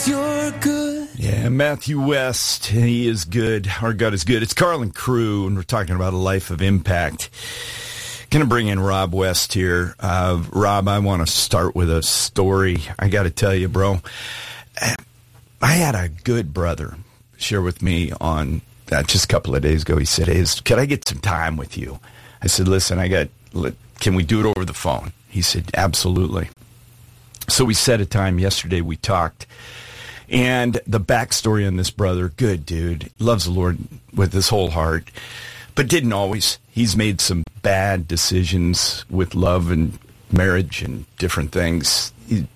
you're good. Yeah, Matthew West, he is good. Our God is good. It's Carl and Crew, and we're talking about a life of impact. Going to bring in Rob West here. Rob, I want to start with a story. I got to tell you, bro, I had a good brother share with me on just a couple of days ago. He said, hey, could I get some time with you? I said, listen, can we do it over the phone? He said, absolutely. So we set a time yesterday. We talked. And the backstory on this brother, good dude, loves the Lord with his whole heart, but didn't always. He's made some bad decisions with love and marriage and different things.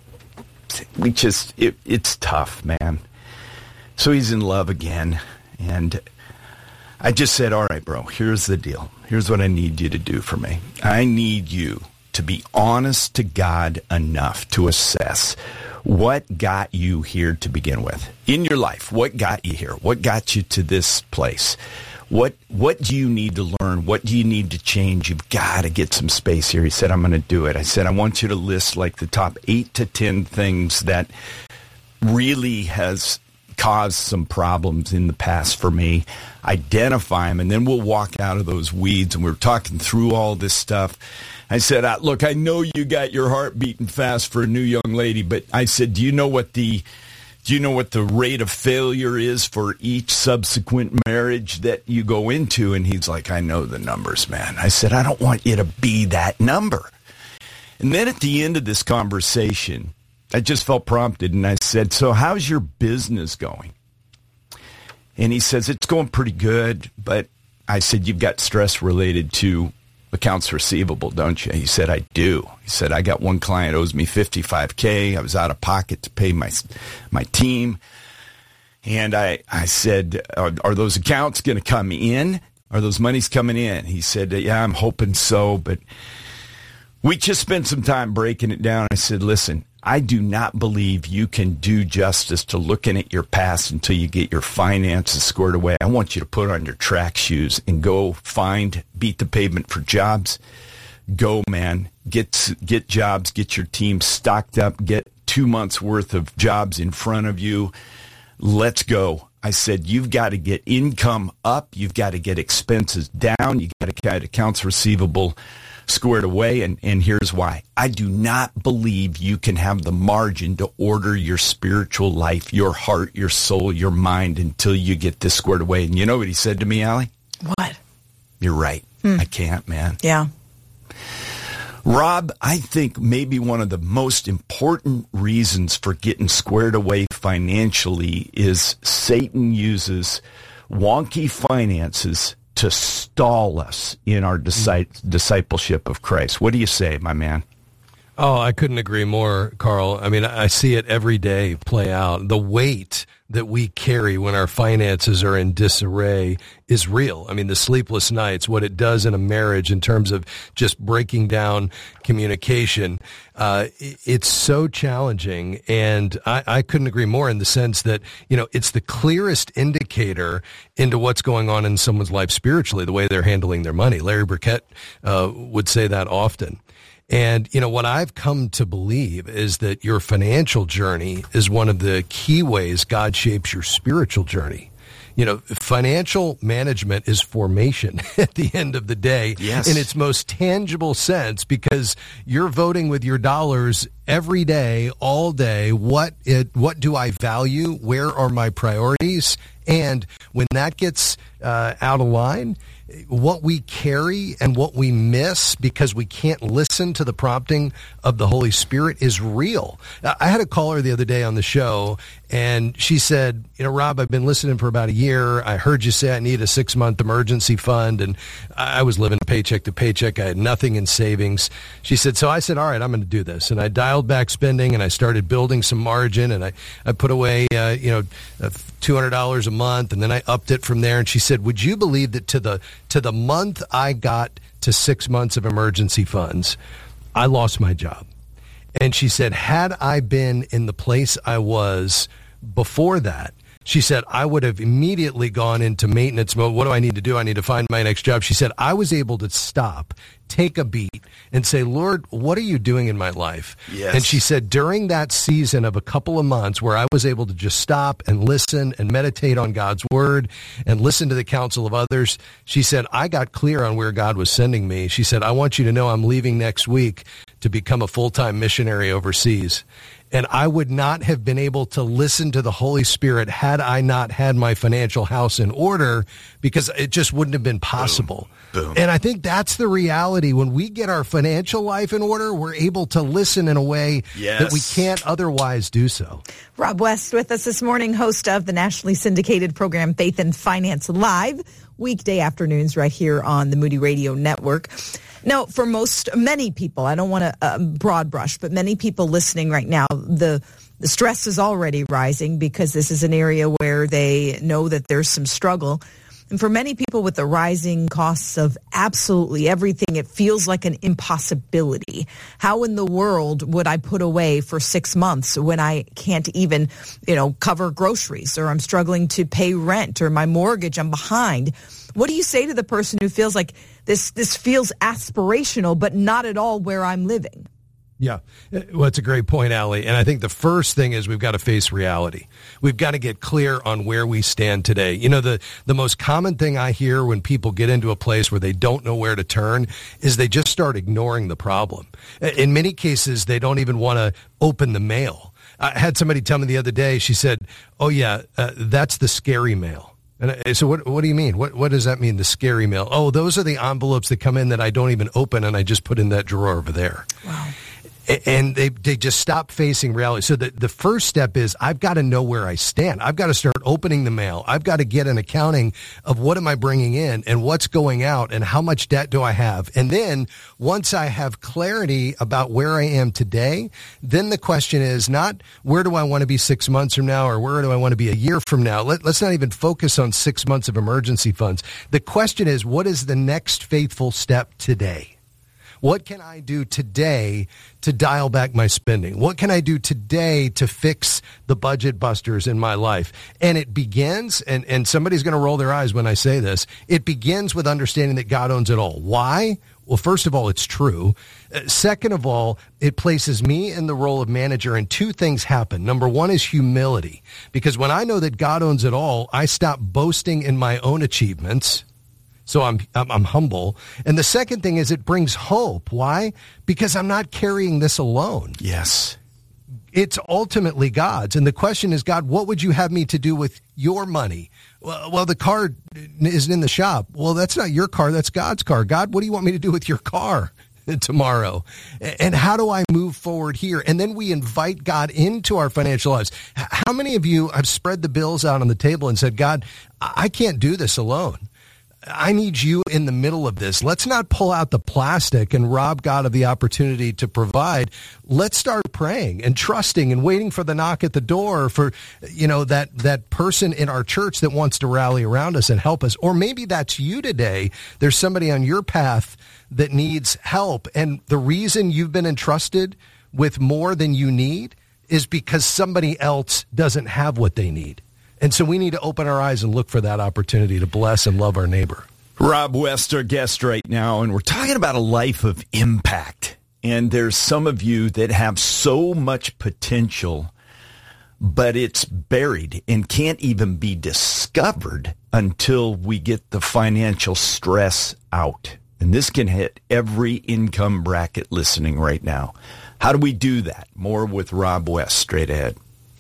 It's tough, man. So he's in love again. And I just said, all right, bro, here's the deal. Here's what I need you to do for me. I need you to be honest to God enough to assess what got you here to begin with in your life. What got you here? What got you to this place? What do you need to learn? What do you need to change? You've got to get some space here. He said, I'm going to do it. I said, I want you to list like the top 8 to 10 things that really has caused some problems in the past for me. Identify them, and then we'll walk out of those weeds. And we're talking through all this stuff. I said, look, I know you got your heart beating fast for a new young lady, but I said, do you know what the rate of failure is for each subsequent marriage that you go into? And he's like, I know the numbers, man. I said, I don't want you to be that number. And then at the end of this conversation, I just felt prompted, and I said, so how's your business going? And he says, it's going pretty good, but I said, you've got stress related to accounts receivable, don't you? He said, I do. He said, I got one client owes me $55K. I was out of pocket to pay my team. And I said, are those accounts going to come in? Are those monies coming in? He said, yeah, I'm hoping so. But we just spent some time breaking it down. I said, listen, I do not believe you can do justice to looking at your past until you get your finances squared away. I want you to put on your track shoes and go beat the pavement for jobs. Go, man. Get jobs, get your team stocked up, get 2 months worth of jobs in front of you. Let's go. I said, you've got to get income up. You've got to get expenses down. You got to get accounts receivable squared away, and here's why. I do not believe you can have the margin to order your spiritual life, your heart, your soul, your mind until you get this squared away. And you know what he said to me, Allie? What? You're right. I can't, man. Yeah. Rob, I think maybe one of the most important reasons for getting squared away financially is Satan uses wonky finances to stall us in our discipleship of Christ. What do you say, my man? Oh, I couldn't agree more, Carl. I mean, I see it every day play out. The weight that we carry when our finances are in disarray is real. I mean, the sleepless nights, what it does in a marriage in terms of just breaking down communication, it's so challenging. And I couldn't agree more in the sense that, it's the clearest indicator into what's going on in someone's life spiritually, the way they're handling their money. Larry Burkett would say that often. And, what I've come to believe is that your financial journey is one of the key ways God shapes your spiritual journey. Financial management is formation at the end of the day, yes, in its most tangible sense, because you're voting with your dollars every day, all day. What do I value? Where are my priorities? And when that gets out of line, what we carry and what we miss because we can't listen to the prompting of the Holy Spirit is real. I had a caller the other day on the show, and she said, Rob, I've been listening for about a year. I heard you say I need a 6-month emergency fund, and I was living paycheck to paycheck. I had nothing in savings. She said, so I said, all right, I'm going to do this. And I dialed back spending, and I started building some margin, and I put away, $200 a month, and then I upped it from there. And she said, would you believe that to the month I got to 6 months of emergency funds, I lost my job. And she said, had I been in the place I was before that, She said, I would have immediately gone into maintenance mode. What do I need to do? I need to find my next job. She said, I was able to stop, take a beat, and say, Lord, what are you doing in my life? Yes. And she said, during that season of a couple of months where I was able to just stop and listen and meditate on God's word and listen to the counsel of others, she said, I got clear on where God was sending me. She said, I want you to know I'm leaving next week to become a full-time missionary overseas. And I would not have been able to listen to the Holy Spirit had I not had my financial house in order, because it just wouldn't have been possible. Boom. Boom. And I think that's the reality. When we get our financial life in order, we're able to listen in a way that we can't otherwise do so. Rob West with us this morning, host of the nationally syndicated program Faith and Finance Live, weekday afternoons right here on the Moody Radio Network. Now, for many people, I don't want to broad brush, but many people listening right now, the stress is already rising because this is an area where they know that there's some struggle. And for many people with the rising costs of absolutely everything, it feels like an impossibility. How in the world would I put away for 6 months when I can't even, cover groceries, or I'm struggling to pay rent, or my mortgage, I'm behind? What do you say to the person who feels like this feels aspirational, but not at all where I'm living? Yeah, well, it's a great point, Allie. And I think the first thing is we've got to face reality. We've got to get clear on where we stand today. The most common thing I hear when people get into a place where they don't know where to turn is they just start ignoring the problem. In many cases, they don't even want to open the mail. I had somebody tell me the other day, she said, oh, yeah, that's the scary mail. And so what do you mean? What does that mean, the scary mail? Oh, those are the envelopes that come in that I don't even open, and I just put in that drawer over there. Wow. And they just stop facing reality. So the first step is I've got to know where I stand. I've got to start opening the mail. I've got to get an accounting of what am I bringing in and what's going out and how much debt do I have. And then once I have clarity about where I am today, then the question is not where do I want to be 6 months from now, or where do I want to be a year from now. Let's not even focus on 6 months of emergency funds. The question is, what is the next faithful step today? What can I do today to dial back my spending? What can I do today to fix the budget busters in my life? And it begins, and somebody's going to roll their eyes when I say this, it begins with understanding that God owns it all. Why? Well, first of all, it's true. Second of all, it places me in the role of manager, and two things happen. Number one is humility, because when I know that God owns it all, I stop boasting in my own achievements. So I'm humble. And the second thing is it brings hope. Why? Because I'm not carrying this alone. Yes. It's ultimately God's. And the question is, God, what would you have me to do with your money? Well, the car isn't in the shop. Well, that's not your car. That's God's car. God, what do you want me to do with your car tomorrow? And how do I move forward here? And then we invite God into our financial lives. How many of you have spread the bills out on the table and said, God, I can't do this alone. I need you in the middle of this. Let's not pull out the plastic and rob God of the opportunity to provide. Let's start praying and trusting and waiting for the knock at the door for, that person in our church that wants to rally around us and help us. Or maybe that's you today. There's somebody on your path that needs help. And the reason you've been entrusted with more than you need is because somebody else doesn't have what they need. And so we need to open our eyes and look for that opportunity to bless and love our neighbor. Rob West, our guest right now, and we're talking about a life of impact. And there's some of you that have so much potential, but it's buried and can't even be discovered until we get the financial stress out. And this can hit every income bracket listening right now. How do we do that? More with Rob West straight ahead.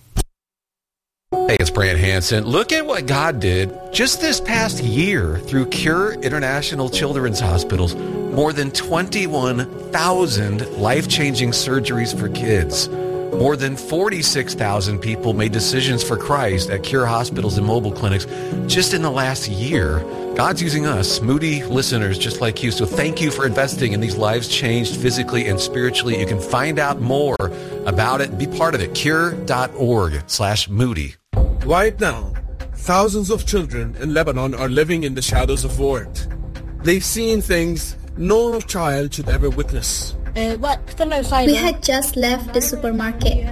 Hey, it's Brant Hansen. Look at what God did just this past year through Cure International Children's Hospitals. More than 21,000 life-changing surgeries for kids. More than 46,000 people made decisions for Christ at Cure hospitals and mobile clinics just in the last year. God's using us, Moody listeners just like you. So thank you for investing in these lives changed physically and spiritually. You can find out more about it and be part of it. Cure.org/Moody. Right now, thousands of children in Lebanon are living in the shadows of war. They've seen things no child should ever witness. We had just left the supermarket,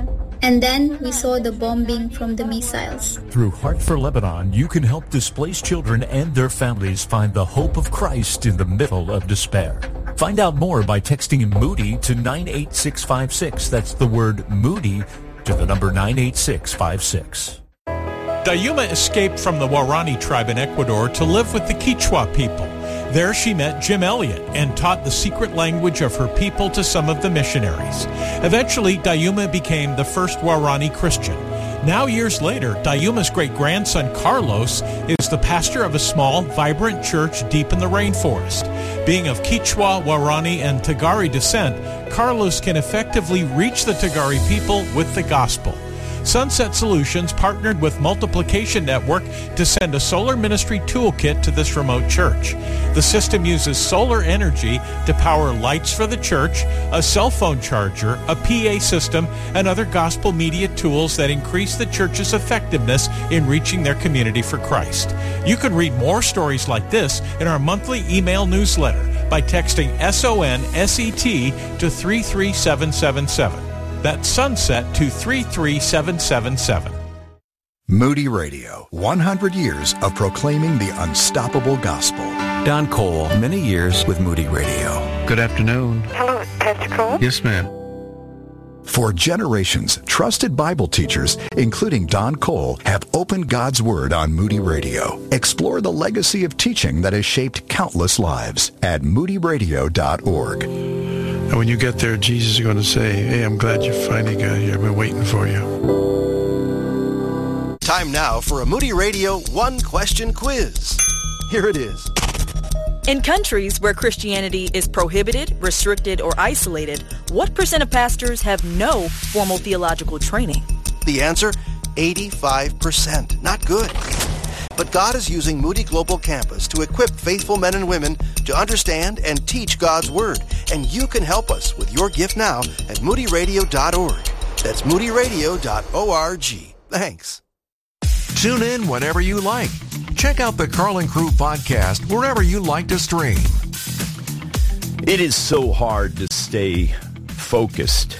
And then we saw the bombing from the missiles. Through Heart for Lebanon, you can help displaced children and their families find the hope of Christ in the middle of despair. Find out more by texting Moody to 98656. That's the word Moody to the number 98656. Dayuma escaped from the Waorani tribe in Ecuador to live with the Quechua people. There she met Jim Elliot and taught the secret language of her people to some of the missionaries. Eventually, Dayuma became the first Waorani Christian. Now, years later, Dayuma's great-grandson Carlos is the pastor of a small, vibrant church deep in the rainforest. Being of Quechua, Waorani, and Tagari descent, Carlos can effectively reach the Tagari people with the gospel. Sunset Solutions partnered with Multiplication Network to send a solar ministry toolkit to this remote church. The system uses solar energy to power lights for the church, a cell phone charger, a PA system, and other gospel media tools that increase the church's effectiveness in reaching their community for Christ. You can read more stories like this in our monthly email newsletter by texting SONSET to 33777. That's Sunset to 33777. Moody Radio, 100 years of proclaiming the unstoppable gospel. Don Cole, many years with Moody Radio. Good afternoon. Hello, it's Pastor Cole. Yes, ma'am. For generations, trusted Bible teachers, including Don Cole, have opened God's Word on Moody Radio. Explore the legacy of teaching that has shaped countless lives at moodyradio.org. And when you get there, Jesus is going to say, hey, I'm glad you finally got here. I've been waiting for you. Time now for a Moody Radio one-question quiz. Here it is. In countries where Christianity is prohibited, restricted, or isolated, what % of pastors have no formal theological training? The answer, 85%. Not good. But God is using Moody Global Campus to equip faithful men and women to understand and teach God's Word. And you can help us with your gift now at moodyradio.org. That's moodyradio.org. Thanks. Tune in whenever you like. Check out the Carlin Crew podcast wherever you like to stream. It is so hard to stay focused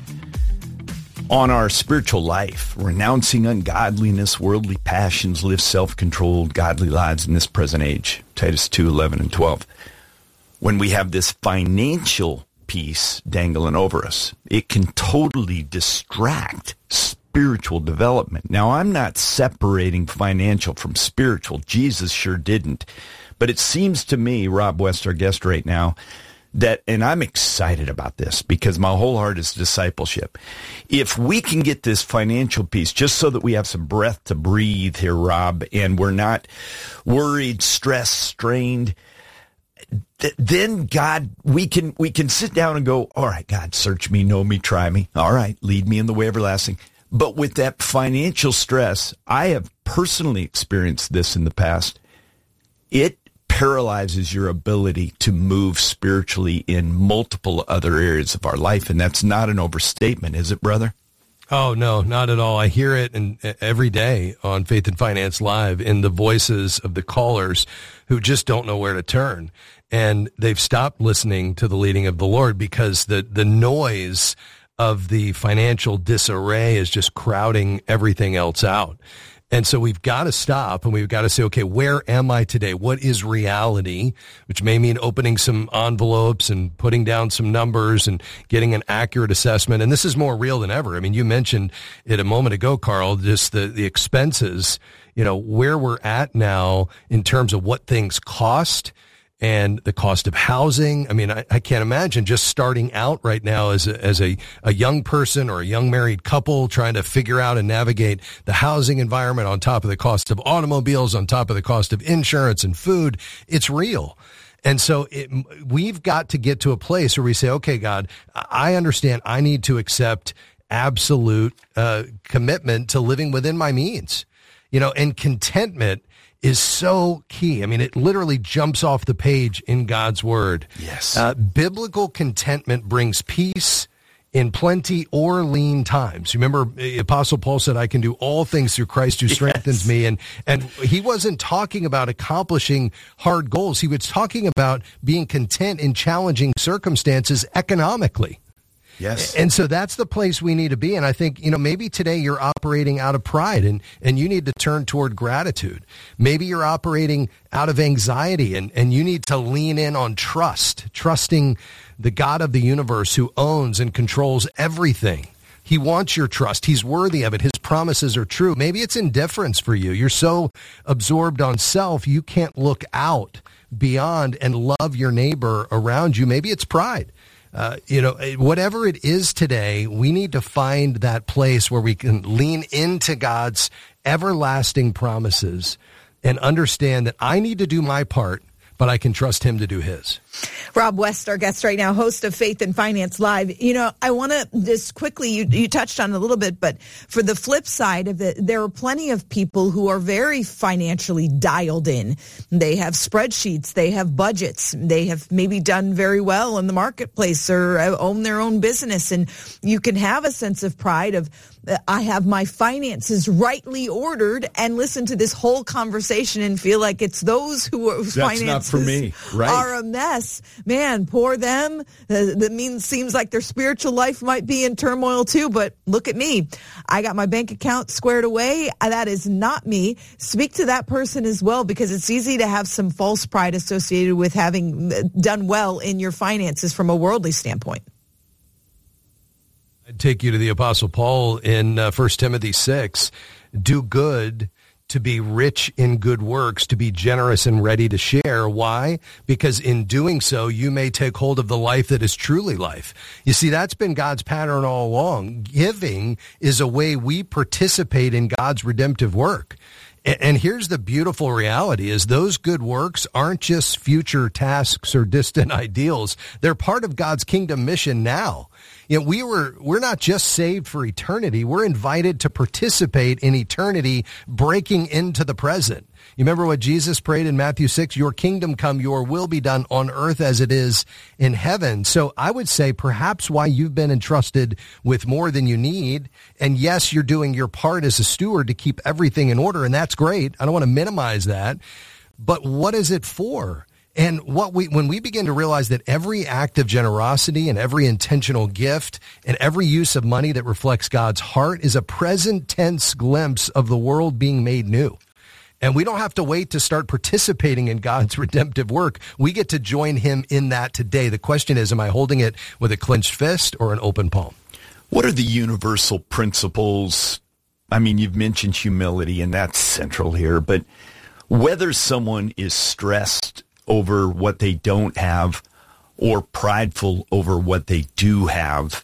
on our spiritual life, renouncing ungodliness, worldly passions, live self-controlled, godly lives in this present age. Titus 2:11 and 12. When we have this financial piece dangling over us, it can totally distract spiritual development. Now, I'm not separating financial from spiritual. Jesus sure didn't. But it seems to me, Rob West, our guest right now, that, and I'm excited about this because my whole heart is discipleship. If we can get this financial piece, just so that we have some breath to breathe here, Rob, and we're not worried, stressed, strained, then God, we can sit down and go, all right, God, search me, know me, try me. All right, lead me in the way everlasting. But with that financial stress, I have personally experienced this in the past. It paralyzes your ability to move spiritually in multiple other areas of our life. And that's not an overstatement, is it, brother? Oh, no, not at all. I hear it every day on Faith and Finance Live in the voices of the callers who just don't know where to turn. And they've stopped listening to the leading of the Lord because the noise of the financial disarray is just crowding everything else out. And so we've got to stop and we've got to say, okay, where am I today? What is reality? Which may mean opening some envelopes and putting down some numbers and getting an accurate assessment. And this is more real than ever. I mean, you mentioned it a moment ago, Carl, just the expenses, where we're at now in terms of what things cost and the cost of housing. I mean, I can't imagine just starting out right now as a young person or a young married couple trying to figure out and navigate the housing environment on top of the cost of automobiles, on top of the cost of insurance and food. It's real. And so we've got to get to a place where we say, okay, God, I understand I need to accept absolute commitment to living within my means, and contentment is so key. I mean, it literally jumps off the page in God's word. Yes. Biblical contentment brings peace in plenty or lean times. You remember Apostle Paul said, I can do all things through Christ who strengthens me. And he wasn't talking about accomplishing hard goals. He was talking about being content in challenging circumstances economically. Yes. And so that's the place we need to be. And I think, maybe today you're operating out of pride and you need to turn toward gratitude. Maybe you're operating out of anxiety and you need to lean in on trusting the God of the universe who owns and controls everything. He wants your trust. He's worthy of it. His promises are true. Maybe it's indifference for you. You're so absorbed on self, you can't look out beyond and love your neighbor around you. Maybe it's pride. Whatever it is today, we need to find that place where we can lean into God's everlasting promises and understand that I need to do my part, but I can trust him to do his. Rob West, our guest right now, host of Faith and Finance Live. I want to just quickly, you touched on it a little bit, but for the flip side of it, there are plenty of people who are very financially dialed in. They have spreadsheets, they have budgets, they have maybe done very well in the marketplace or own their own business. And you can have a sense of pride of, I have my finances rightly ordered, and listen to this whole conversation and feel like it's those whose finances not for me. Right. are a mess. Man, poor them. That seems like their spiritual life might be in turmoil too, but look at me. I got my bank account squared away. That is not me. Speak to that person as well, because it's easy to have some false pride associated with having done well in your finances from a worldly standpoint. I'd take you to the Apostle Paul in 1 Timothy 6. Do good, to be rich in good works, to be generous and ready to share. Why? Because in doing so, you may take hold of the life that is truly life. You see, that's been God's pattern all along. Giving is a way we participate in God's redemptive work. And here's the beautiful reality is those good works aren't just future tasks or distant ideals. They're part of God's kingdom mission now. We're not just saved for eternity. We're invited to participate in eternity, breaking into the present. You remember what Jesus prayed in Matthew 6? Your kingdom come, your will be done on earth as it is in heaven. So I would say perhaps why you've been entrusted with more than you need. And yes, you're doing your part as a steward to keep everything in order. And that's great. I don't want to minimize that. But what is it for? And when we begin to realize that every act of generosity and every intentional gift and every use of money that reflects God's heart is a present tense glimpse of the world being made new. And we don't have to wait to start participating in God's redemptive work. We get to join him in that today. The question is, am I holding it with a clenched fist or an open palm? What are the universal principles? I mean, you've mentioned humility, and that's central here. But whether someone is stressed over what they don't have or prideful over what they do have,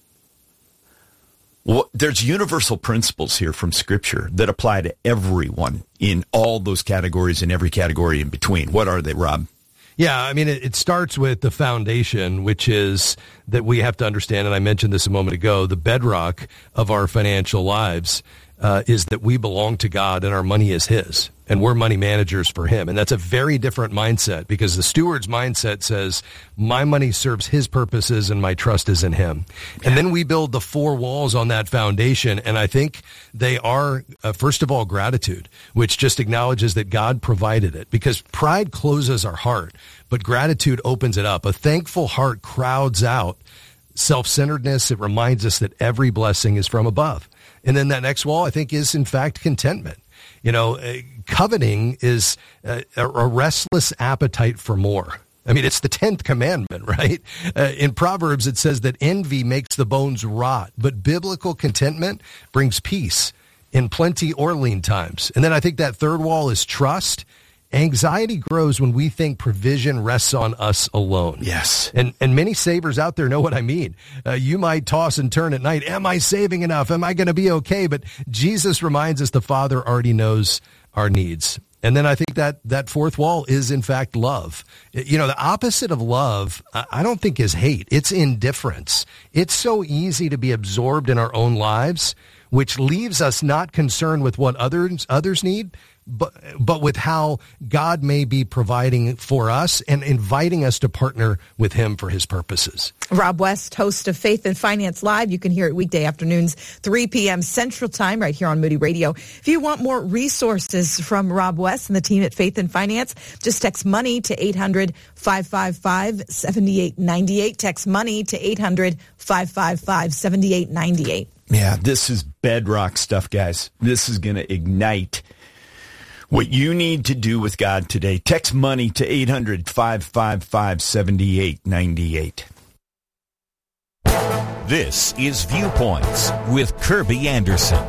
there's universal principles here from Scripture that apply to everyone in all those categories and every category in between. What are they, Rob? Yeah, I mean, it starts with the foundation, which is that we have to understand, and I mentioned this a moment ago, the bedrock of our financial lives is that we belong to God and our money is his. And we're money managers for him. And that's a very different mindset, because the steward's mindset says, my money serves his purposes and my trust is in him. Yeah. And then we build the four walls on that foundation. And I think they are, first of all, gratitude, which just acknowledges that God provided it, because pride closes our heart, but gratitude opens it up. A thankful heart crowds out self-centeredness. It reminds us that every blessing is from above. And then that next wall, I think, is in fact contentment. Coveting is a restless appetite for more. I mean, it's the 10th commandment, right? In Proverbs, it says that envy makes the bones rot, but biblical contentment brings peace in plenty or lean times. And then I think that third wall is trust. Anxiety grows when we think provision rests on us alone. Yes. And many savers out there know what I mean. You might toss and turn at night. Am I saving enough? Am I going to be okay? But Jesus reminds us the Father already knows our needs. And then I think that fourth wall is, in fact, love. The opposite of love, I don't think is hate. It's indifference. It's so easy to be absorbed in our own lives which leaves us not concerned with what others need, but with how God may be providing for us and inviting us to partner with him for his purposes. Rob West, host of Faith and Finance Live. You can hear it weekday afternoons, 3 p.m. Central Time, right here on Moody Radio. If you want more resources from Rob West and the team at Faith and Finance, just text money to 800-555-7898. Text money to 800-555-7898. Yeah, this is bedrock stuff, guys. This is going to ignite what you need to do with God today. Text money to 800-555-7898. This is Viewpoints with Kirby Anderson.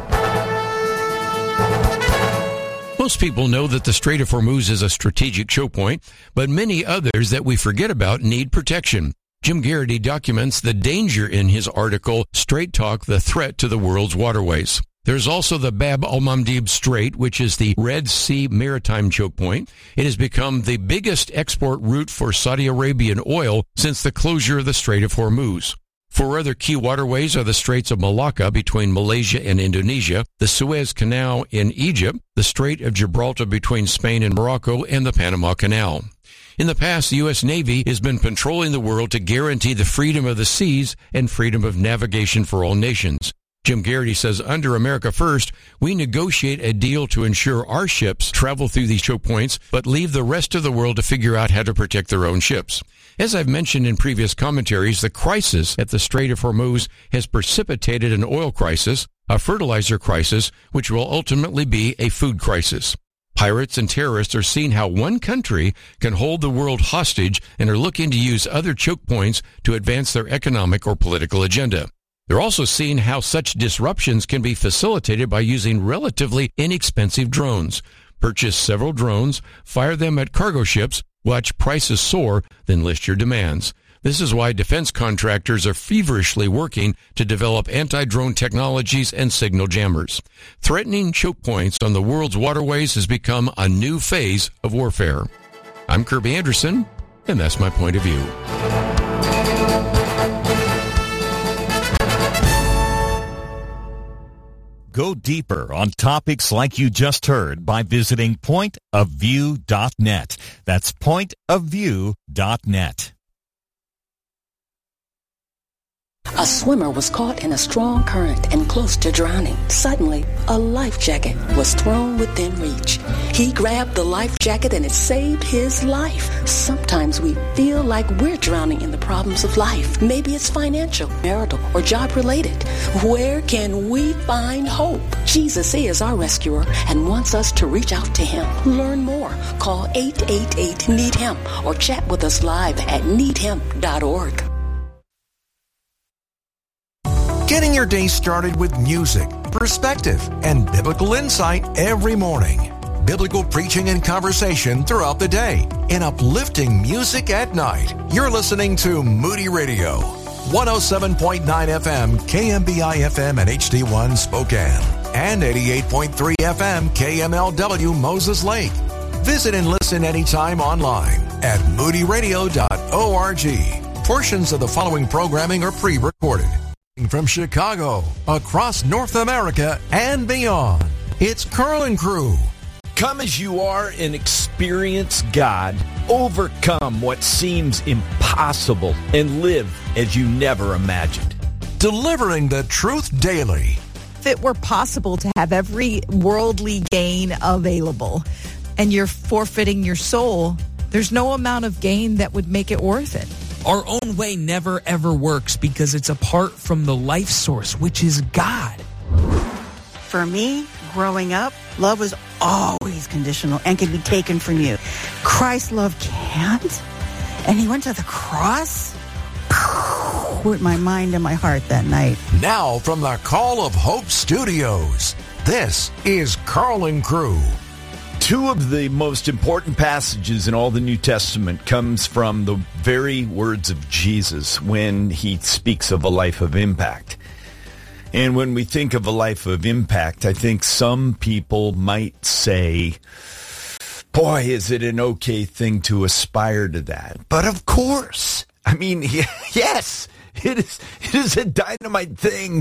Most people know that the Strait of Hormuz is a strategic choke point, but many others that we forget about need protection. Jim Garrity documents the danger in his article, Strait Talk, the Threat to the World's Waterways. There's also the Bab al-Mandeb Strait, which is the Red Sea maritime choke point. It has become the biggest export route for Saudi Arabian oil since the closure of the Strait of Hormuz. Four other key waterways are the Straits of Malacca between Malaysia and Indonesia, the Suez Canal in Egypt, the Strait of Gibraltar between Spain and Morocco, and the Panama Canal. In the past, the U.S. Navy has been patrolling the world to guarantee the freedom of the seas and freedom of navigation for all nations. Jim Garrity says under America First, we negotiate a deal to ensure our ships travel through these choke points, but leave the rest of the world to figure out how to protect their own ships. As I've mentioned in previous commentaries, the crisis at the Strait of Hormuz has precipitated an oil crisis, a fertilizer crisis, which will ultimately be a food crisis. Pirates and terrorists are seeing how one country can hold the world hostage and are looking to use other choke points to advance their economic or political agenda. They're also seeing how such disruptions can be facilitated by using relatively inexpensive drones. Purchase several drones, fire them at cargo ships, watch prices soar, then list your demands. This is why defense contractors are feverishly working to develop anti-drone technologies and signal jammers. Threatening choke points on the world's waterways has become a new phase of warfare. I'm Kirby Anderson, and that's my point of view. Go deeper on topics like you just heard by visiting pointofview.net. That's pointofview.net. A swimmer was caught in a strong current and close to drowning. Suddenly, a life jacket was thrown within reach. He grabbed the life jacket and it saved his life. Sometimes we feel like we're drowning in the problems of life. Maybe it's financial, marital, or job-related. Where can we find hope? Jesus is our rescuer and wants us to reach out to him. Learn more. Call 888-NEED-HIM or chat with us live at needhim.org. Getting your day started with music, perspective, and biblical insight every morning. Biblical preaching and conversation throughout the day. And uplifting music at night. You're listening to Moody Radio. 107.9 FM, KMBI FM and HD1 Spokane. And 88.3 FM, KMLW Moses Lake. Visit and listen anytime online at moodyradio.org. Portions of the following programming are pre-recorded. From Chicago, across North America, and beyond, it's Carl and Crew. Come as you are and experience God. Overcome what seems impossible and live as you never imagined. Delivering the truth daily. If it were possible to have every worldly gain available and you're forfeiting your soul, there's no amount of gain that would make it worth it. Our own way never, ever works because it's apart from the life source, which is God. For me, growing up, love was always conditional and could be taken from you. Christ's love can't. And he went to the cross with my mind and my heart that night. Now from the Call of Hope Studios, this is Carl and Crew. Two of the most important passages in all the New Testament comes from the very words of Jesus when he speaks of a life of impact. And when we think of a life of impact, I think some people might say, boy, is it an okay thing to aspire to that. But of course, I mean, yes, it is a dynamite thing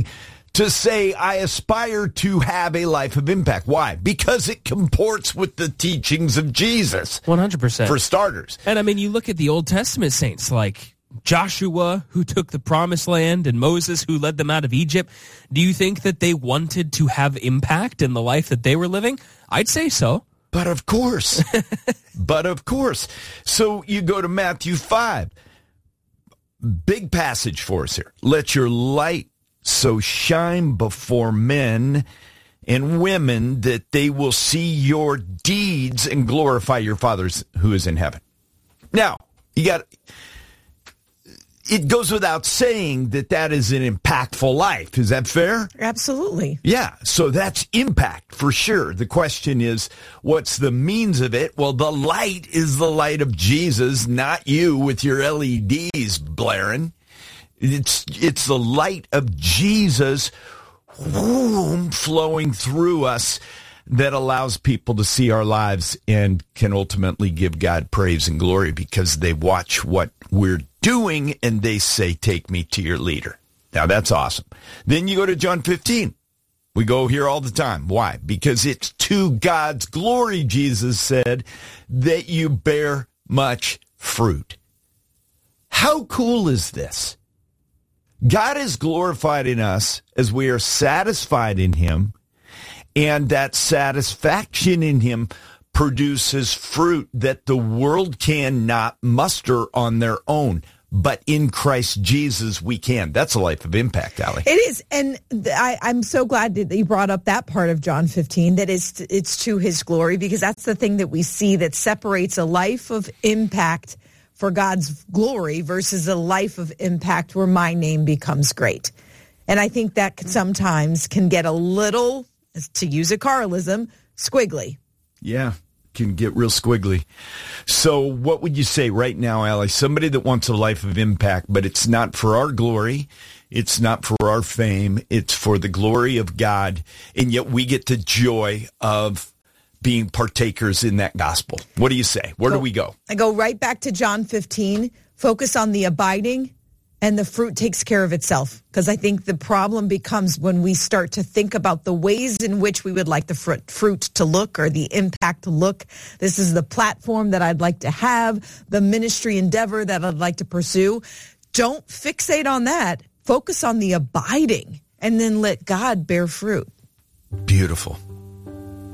to say, I aspire to have a life of impact. Why? Because it comports with the teachings of Jesus. 100%. For starters. And I mean, you look at the Old Testament saints like Joshua, who took the promised land, and Moses, who led them out of Egypt. Do you think that they wanted to have impact in the life that they were living? I'd say so. But of course. So you go to Matthew 5. Big passage for us here. Let your light so shine before men and women that they will see your deeds and glorify your Father who is in heaven. Now, it goes without saying that is an impactful life. Is that fair? Absolutely. Yeah, so that's impact for sure. The question is, what's the means of it? Well, the light is the light of Jesus, not you with your LEDs blaring. It's the light of Jesus flowing through us that allows people to see our lives and can ultimately give God praise and glory because they watch what we're doing and they say, take me to your leader. Now, that's awesome. Then you go to John 15. We go here all the time. Why? Because it's to God's glory, Jesus said, that you bear much fruit. How cool is this? God is glorified in us as we are satisfied in him, and that satisfaction in him produces fruit that the world cannot muster on their own. But in Christ Jesus, we can. That's a life of impact, Allie. It is. And I'm so glad that you brought up that part of John 15, that it's to his glory, because that's the thing that we see that separates a life of impact for God's glory versus a life of impact where my name becomes great. And I think that sometimes can get a little, to use a Carlism, squiggly. Yeah, can get real squiggly. So what would you say right now, Allie? Somebody that wants a life of impact, but it's not for our glory, it's not for our fame, it's for the glory of God, and yet we get the joy of being partakers in that gospel. What do you say? Where do we go? I go right back to John 15, focus on the abiding, and the fruit takes care of itself. Because I think the problem becomes when we start to think about the ways in which we would like the fruit to look or the impact to look. This is the platform that I'd like to have, the ministry endeavor that I'd like to pursue. Don't fixate on that. Focus on the abiding, and then let God bear fruit. Beautiful.